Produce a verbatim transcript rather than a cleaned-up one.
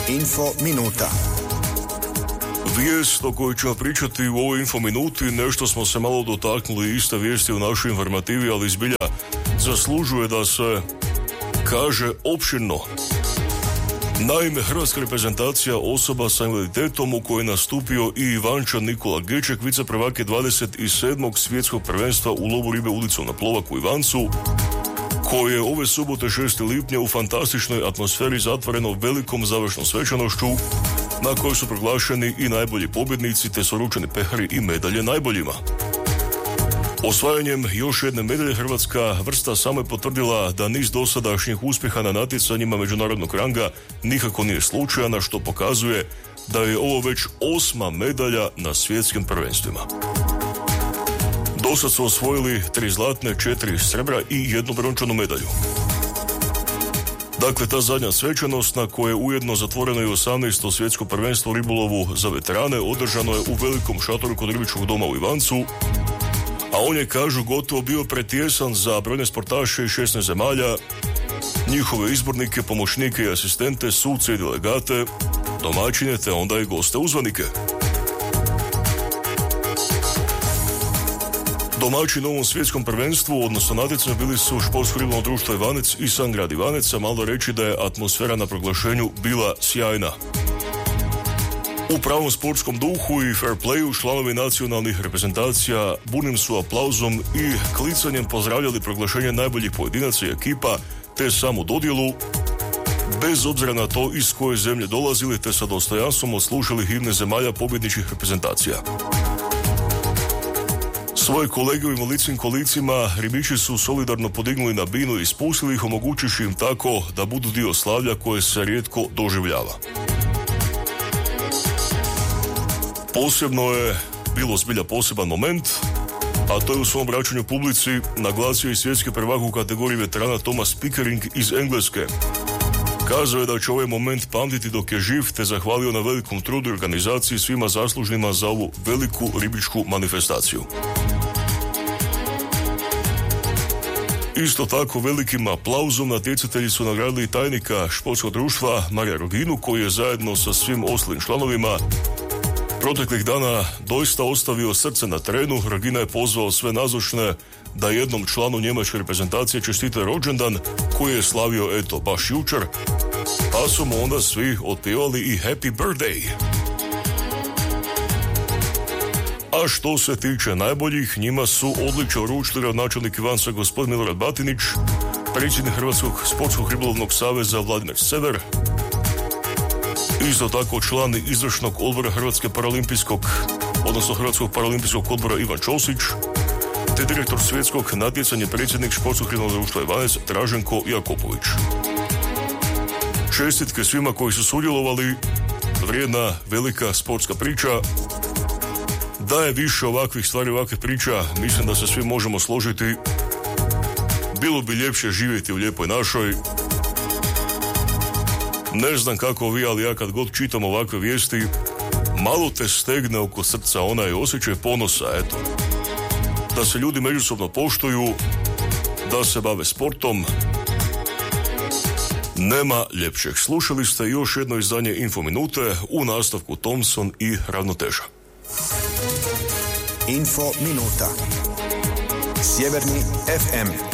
Info minuta. Vijest o kojoj ćemo pričati u ovoj info minuti, nešto smo se malo dotaknuli iste vijesti u našoj informativi, ali zbilja zaslužuje da se kaže opširno. Naime, hrvatska reprezentacija osoba sa invaliditetom u kojoj je nastupio i Ivančan Nikola Geček, viceprvak je dvadeset sedmog svjetskog prvenstva u lovu ribe ulicom na Plovak u Ivancu, koje je ove subote šestog lipnja u fantastičnoj atmosferi zatvoreno velikom završnom svečanošću na kojoj su proglašeni i najbolji pobjednici te su uručeni pehari i medalje najboljima. Osvajanjem još jedne medalje hrvatska vrsta samo je potvrdila da niz dosadašnjih uspjeha na natjecanjima međunarodnog ranga nikako nije slučajna, što pokazuje da je ovo već osma medalja na svjetskim prvenstvima. Dosad su osvojili tri zlatne, četiri srebra i jednu brončanu medalju. Dakle, ta zadnja svečanost na kojoj je ujedno zatvoreno i osamnaesto svjetsko prvenstvo u ribolovu za veterane održano je u velikom šatoru kod ribičkog doma u Ivancu, a on je, kažu, gotovo bio pretjesan za brojne sportaše iz šesnaest zemalja, njihove izbornike, pomoćnike i asistente, suce i delegate, domaćine te onda i goste uzvanike. Domaćin u ovom svjetskom prvenstvu, odnosno natjecanju, bili su Športsko ribolovno društvo Ivanec i sam grad Ivanec, a malo reći da je atmosfera na proglašenju bila sjajna. U pravom sportskom duhu i fair playu članovi nacionalnih reprezentacija burnim su aplauzom i klicanjem pozdravljali proglašenje najboljih pojedinaca i ekipa te samu dodjelu, bez obzira na to iz koje zemlje dolazili, te sa dostojanstvom odslušali himne zemalja pobjedničkih reprezentacija. Svoje kolege u invalidskim kolicima ribiči su solidarno podignuli na binu i spustili ih, omogućivši im tako da budu dio slavlja koje se rijetko doživljava. Posebno je bilo zbilja poseban moment, a to je u svom obraćanju publici naglasio i svjetski prvak u kategoriji veterana Thomas Pickering iz Engleske. Kazao je da će ovaj moment pamtiti dok je živ, te zahvalio na velikom trudu i organizaciji svima zaslužnima za ovu veliku ribičku manifestaciju. Isto tako velikim aplauzom natjecatelji su nagradili tajnika športskog društva Marija Roginu, koji je zajedno sa svim ostalim članovima proteklih dana doista ostavio srce na terenu. Rogina je pozvao sve nazočne da jednom članu njemačke reprezentacije čestite rođendan koji je slavio eto baš jučer, pa su mu onda svi otpjevali i happy birthday. A što se tiče najboljih, njima su odličje uručili načelnik Ivanca gospodin Milorad Batinić, predsjednik Hrvatskog sportskog ribolovnog saveza Vladimir Sever, isto tako član izvršnog odbora Hrvatske paralimpijskog, odnosno Hrvatskog paralimpijskog odbora Ivan Ćosić, te direktor svjetskog natjecanja predsjednik športskog ribolovnog društva Ivanec Draženko Jakopović. Čestitke svima koji su sudjelovali, vrijedna velika sportska priča. Da je više ovakvih stvari, ovakvih priča, mislim da se svi možemo složiti. Bilo bi ljepše živjeti u lijepoj našoj. Ne znam kako vi, ali ja kad god čitam ovakve vijesti, malo te stegne oko srca onaj osjećaj ponosa, eto. Da se ljudi međusobno poštuju, da se bave sportom. Nema ljepšeg. Slušali ste još jedno izdanje Info minute, u nastavku Thompson i Ravnoteža. Info minuta. Sjeverni ef em.